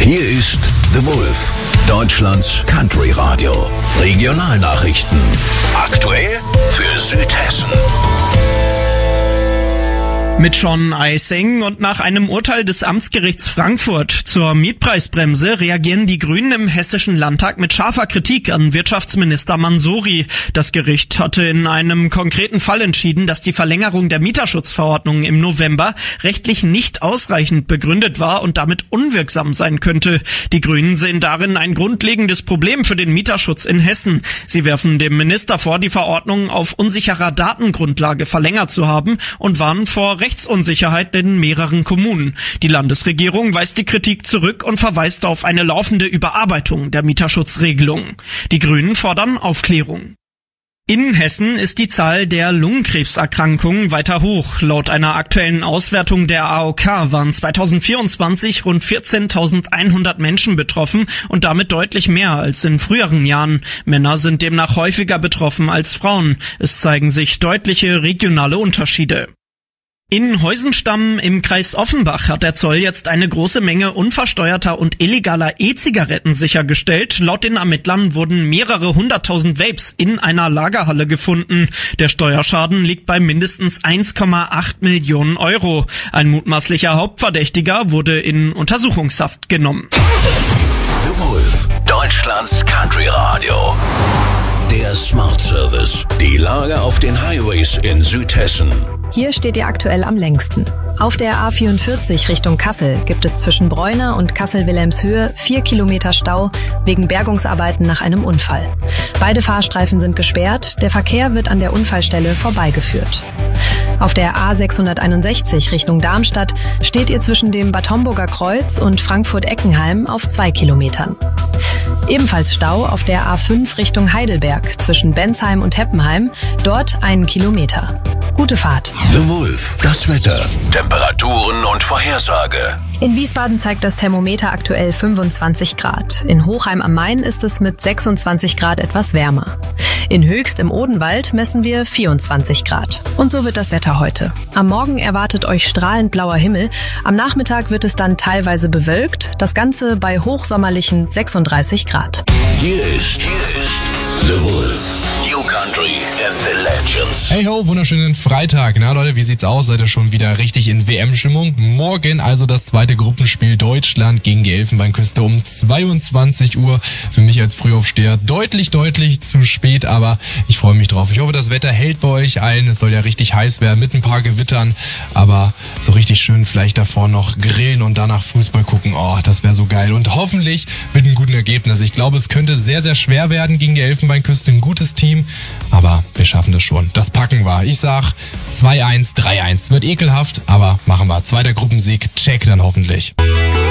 Hier ist The Wolf, Deutschlands Country Radio. Regionalnachrichten. Aktuell für Südhessen. Mit Sean Eising und nach einem Urteil des Amtsgerichts Frankfurt zur Mietpreisbremse reagieren die Grünen im Hessischen Landtag mit scharfer Kritik an Wirtschaftsminister Mansouri. Das Gericht hatte in einem konkreten Fall entschieden, dass die Verlängerung der Mieterschutzverordnung im November rechtlich nicht ausreichend begründet war und damit unwirksam sein könnte. Die Grünen sehen darin ein grundlegendes Problem für den Mieterschutz in Hessen. Sie werfen dem Minister vor, die Verordnung auf unsicherer Datengrundlage verlängert zu haben und warnen vor Rechtsunsicherheit in mehreren Kommunen. Die Landesregierung weist die Kritik zurück und verweist auf eine laufende Überarbeitung der Mieterschutzregelung. Die Grünen fordern Aufklärung. In Hessen ist die Zahl der Lungenkrebserkrankungen weiter hoch. Laut einer aktuellen Auswertung der AOK waren 2024 rund 14.100 Menschen betroffen und damit deutlich mehr als in früheren Jahren. Männer sind demnach häufiger betroffen als Frauen. Es zeigen sich deutliche regionale Unterschiede. In Heusenstamm im Kreis Offenbach hat der Zoll jetzt eine große Menge unversteuerter und illegaler E-Zigaretten sichergestellt. Laut den Ermittlern wurden mehrere 100.000 Vapes in einer Lagerhalle gefunden. Der Steuerschaden liegt bei mindestens 1,8 Millionen Euro. Ein mutmaßlicher Hauptverdächtiger wurde in Untersuchungshaft genommen. The Wolf, Deutschlands Country Radio. Der Smart Service. Die Lage auf den Highways in Südhessen. Hier steht ihr aktuell am längsten. Auf der A44 Richtung Kassel gibt es zwischen Bräuner und Kassel-Wilhelmshöhe 4 Kilometer Stau wegen Bergungsarbeiten nach einem Unfall. Beide Fahrstreifen sind gesperrt, der Verkehr wird an der Unfallstelle vorbeigeführt. Auf der A661 Richtung Darmstadt steht ihr zwischen dem Bad Homburger Kreuz und Frankfurt-Eckenheim auf 2 Kilometern. Ebenfalls Stau auf der A5 Richtung Heidelberg zwischen Bensheim und Heppenheim, dort 1 Kilometer. Gute Fahrt. The Wolf, das Wetter, Temperaturen und Vorhersage. In Wiesbaden zeigt das Thermometer aktuell 25 Grad. In Hochheim am Main ist es mit 26 Grad etwas wärmer. In Höchst im Odenwald messen wir 24 Grad. Und so wird das Wetter heute. Am Morgen erwartet euch strahlend blauer Himmel. Am Nachmittag wird es dann teilweise bewölkt. Das Ganze bei hochsommerlichen 36 Grad. Hier ist The Wolf. New Country and the Legends. Hey ho, wunderschönen Freitag. Na Leute, wie sieht's aus? Seid ihr schon wieder richtig in WM-Stimmung? Morgen also das zweite Gruppenspiel Deutschland gegen die Elfenbeinküste um 22 Uhr. Für mich als Frühaufsteher deutlich zu spät, aber ich freue mich drauf. Ich hoffe, das Wetter hält bei euch ein. Es soll ja richtig heiß werden mit ein paar Gewittern, aber so richtig schön vielleicht davor noch grillen und danach Fußball gucken. Oh, das wäre so geil und hoffentlich mit einem guten Ergebnis. Ich glaube, es könnte sehr schwer werden gegen die Elfenbeinküste. Ein gutes Team, aber wir schaffen das schon. Das packen wir. Ich sag 2-1, 3-1. Wird ekelhaft, aber machen wir. Zweiter Gruppensieg, check dann hoffentlich.